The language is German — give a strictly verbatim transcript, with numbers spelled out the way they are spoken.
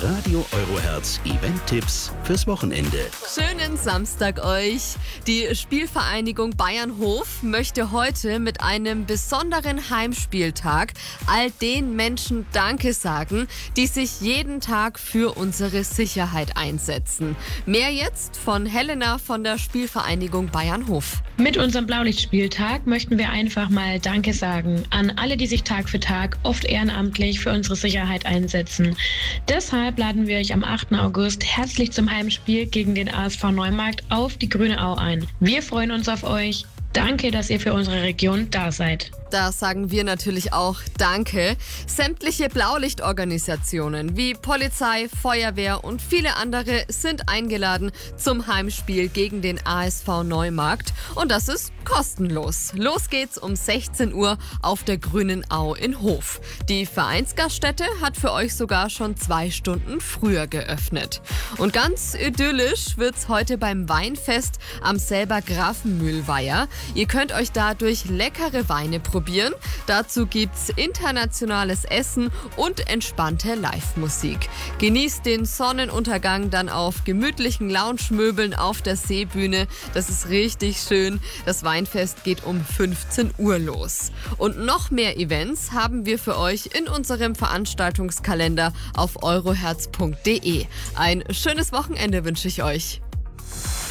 Radio Eurohertz Event-Tipps fürs Wochenende. Schönen Samstag euch. Die Spielvereinigung Bayernhof möchte heute mit einem besonderen Heimspieltag all den Menschen Danke sagen, die sich jeden Tag für unsere Sicherheit einsetzen. Mehr jetzt von Helena von der Spielvereinigung Bayernhof. Mit unserem Blaulichtspieltag möchten wir einfach mal Danke sagen an alle, die sich Tag für Tag, oft ehrenamtlich, für unsere Sicherheit einsetzen. Deshalb laden wir euch am achten August herzlich zum Heimspiel gegen den A S V Neumarkt auf die Grüne Au ein. Wir freuen uns auf euch. Danke, dass ihr für unsere Region da seid. Da sagen wir natürlich auch Danke. Sämtliche Blaulichtorganisationen wie Polizei, Feuerwehr und viele andere sind eingeladen zum Heimspiel gegen den A S V Neumarkt. Und das ist kostenlos. Los geht's um sechzehn Uhr auf der Grünen Au in Hof. Die Vereinsgaststätte hat für euch sogar schon zwei Stunden früher geöffnet. Und ganz idyllisch wird's heute beim Weinfest am selber Grafenmühlweiher. Ihr könnt euch da durch leckere Weine probieren. Dazu gibt's internationales Essen und entspannte Live-Musik. Genießt den Sonnenuntergang dann auf gemütlichen Lounge-Möbeln auf der Seebühne. Das ist richtig schön. Das Weinfest geht um fünfzehn Uhr los. Und noch mehr Events haben wir für euch in unserem Veranstaltungskalender auf eurohertz punkt de. Ein schönes Wochenende wünsche ich euch.